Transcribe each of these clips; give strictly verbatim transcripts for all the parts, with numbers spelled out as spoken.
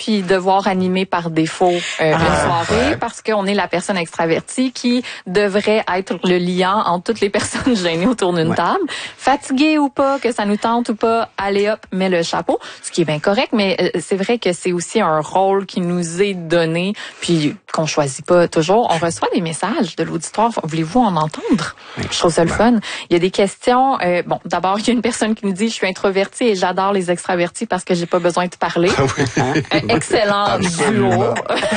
puis devoir animer par défaut euh, Ah, une soirée ouais. parce qu'on est la personne extravertie qui devrait être le liant entre toutes les personnes gênées autour d'une Ouais. table. Fatigué ou pas, que ça nous tente ou pas, allez hop, mets le chapeau, ce qui est bien correct, mais euh, c'est vrai que c'est aussi un rôle qui nous est donné, puis qu'on choisit pas toujours. On reçoit des messages de l'auditoire. Voulez-vous en entendre? Oui. Je trouve ça le fun. Il y a des questions. Euh, bon, d'abord, il y a une personne qui nous dit « Je suis introvertie et j'adore les extravertis parce que j'ai pas besoin de parler. » Euh, excellent duo.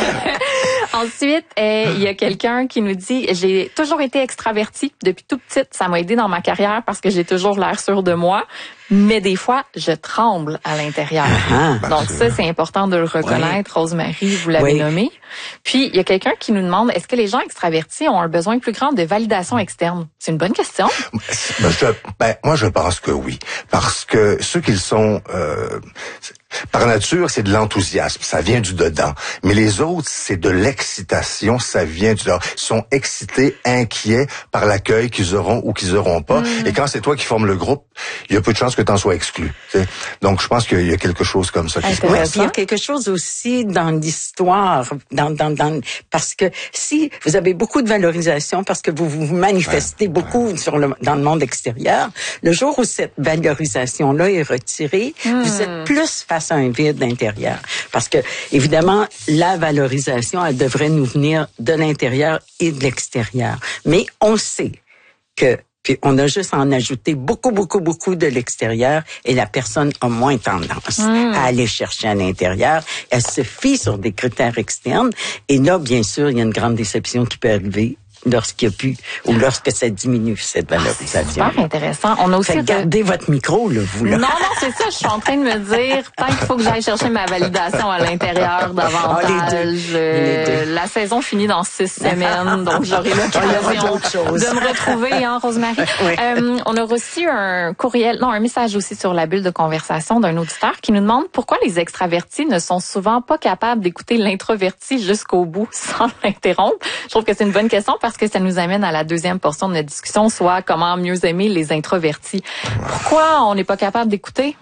Ensuite, euh, il y a quelqu'un qui nous dit « J'ai toujours été extravertie depuis tout petite. Ça m'a aidé dans ma carrière parce que j'ai toujours l'air sûre de moi. Mais des fois, je tremble à l'intérieur. Ah, ben Donc ça, c'est important de le reconnaître. Oui. Rosemary, vous l'avez oui. nommé. Puis, il y a quelqu'un qui nous demande, est-ce que les gens extravertis ont un besoin plus grand de validation externe? C'est une bonne question. Ben, je, ben, moi, je pense que oui. Parce que ceux qui sont... Euh, par nature, c'est de l'enthousiasme, ça vient du dedans. Mais les autres, c'est de l'excitation, ça vient du dehors. Ils sont excités, inquiets par l'accueil qu'ils auront ou qu'ils auront pas. Mm. Et quand c'est toi qui formes le groupe, il y a peu de chances que tu en sois exclu. T'sais. Donc, je pense qu'il y a quelque chose comme ça qui se passe. Oui, puis il y a quelque chose aussi dans l'histoire, dans, dans, dans, parce que si vous avez beaucoup de valorisation, parce que vous vous manifestez ouais, beaucoup ouais. sur le, dans le monde extérieur, le jour où cette valorisation-là est retirée, mm. vous êtes plus face à un vide intérieur. Parce que, évidemment, la valorisation, elle devrait nous venir de l'intérieur et de l'extérieur. Mais on sait que puis on a juste à en ajouter beaucoup, beaucoup, beaucoup de l'extérieur et la personne a moins tendance mmh. à aller chercher à l'intérieur. Elle se fie sur des critères externes et là, bien sûr, il y a une grande déception qui peut arriver lorsqu'il n'y a plus ou lorsque ça diminue, cette valorisation. Ah, c'est super intéressant. On a aussi... Fait, gardez de... votre micro, là, vous, là. Non, non, c'est ça. Je suis en train de me dire, peut-être qu'il faut que j'aille chercher ma validation à l'intérieur davantage. Ah, les deux. Euh, les deux. La saison finit dans six semaines, donc j'aurai l'occasion de me retrouver, hein, Rosemary. Oui. Euh, on a reçu un courriel, non, un message aussi sur la bulle de conversation d'un auditeur qui nous demande pourquoi les extravertis ne sont souvent pas capables d'écouter l'introverti jusqu'au bout sans l'interrompre. Je trouve que c'est une bonne question parce que ça nous amène à la deuxième portion de notre discussion, soit comment mieux aimer les introvertis. Pourquoi on n'est pas capable d'écouter?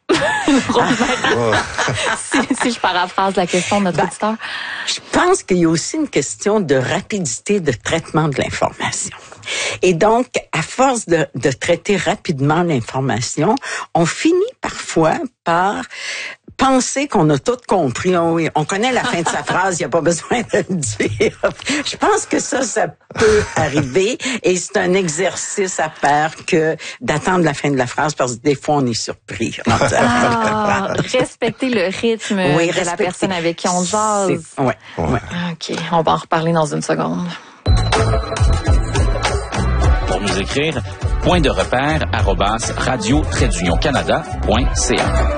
si, si je paraphrase la question de notre ben, auditeur. Je pense qu'il y a aussi une question de rapidité de traitement de l'information. Et donc, à force de, de traiter rapidement l'information, on finit parfois par penser qu'on a tout compris. On, on connaît la fin de sa phrase, il n'y a pas besoin de le dire. Je pense que ça, ça peut arriver et c'est un exercice à faire que d'attendre la fin de la phrase parce que des fois, on est surpris. Ah, respecter le rythme oui, de la personne avec qui on jase. Ouais, ouais. OK, on va en reparler dans une seconde. Pour nous écrire, point de repère arobase radio trait d'union canada point c a.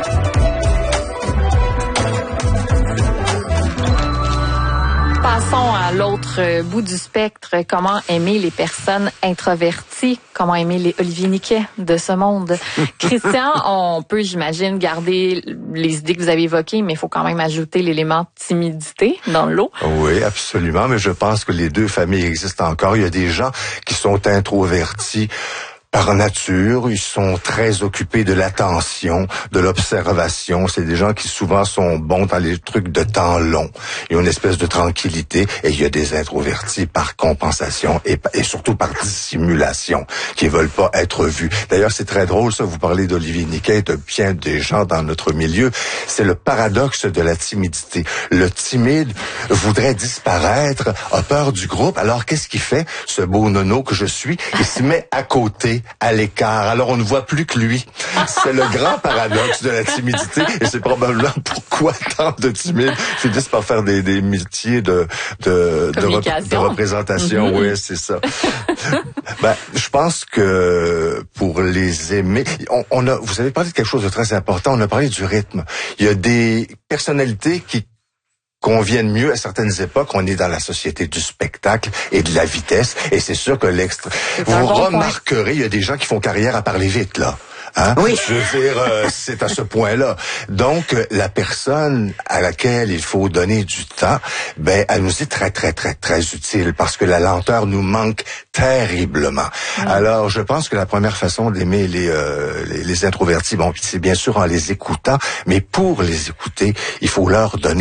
Passons à l'autre bout du spectre. Comment aimer les personnes introverties? Comment aimer les Olivier Niquet de ce monde? Christian, on peut, j'imagine, garder les idées que vous avez évoquées, mais il faut quand même ajouter l'élément timidité dans le lot. Oui, absolument. Mais je pense que les deux familles existent encore. Il y a des gens qui sont introvertis par nature, ils sont très occupés de l'attention, de l'observation. C'est des gens qui souvent sont bons dans les trucs de temps long. Il y a une espèce de tranquillité et il y a des introvertis par compensation et, et surtout par dissimulation qui veulent pas être vus. D'ailleurs, c'est très drôle ça, vous parlez d'Olivier Niquet, de bien des gens dans notre milieu. C'est le paradoxe de la timidité. Le timide voudrait disparaître, a peur du groupe. Alors, qu'est-ce qu'il fait, ce beau nono que je suis? Il se met à côté, à l'écart. Alors, on ne voit plus que lui. C'est le grand paradoxe de la timidité et c'est probablement pourquoi tant de timides finissent par faire des, des métiers de, de, de, rep- de représentation. Mm-hmm. Oui, c'est ça. Ben, je pense que pour les aimer, on, on a, vous avez parlé de quelque chose de très important. On a parlé du rythme. Il y a des personnalités qui conviennent mieux à certaines époques. On est dans la société du spectacle et de la vitesse. Et c'est sûr que l'extra... Vous bon remarquerez, point. Il y a des gens qui font carrière à parler vite, là. Hein? Oui. Je veux dire, euh, c'est à ce point-là. Donc, la personne à laquelle il faut donner du temps, ben, elle nous est très, très, très, très utile parce que la lenteur nous manque terriblement. Mmh. Alors, je pense que la première façon d'aimer les, euh, les, les introvertis, bon, c'est bien sûr en les écoutant, mais pour les écouter, il faut leur donner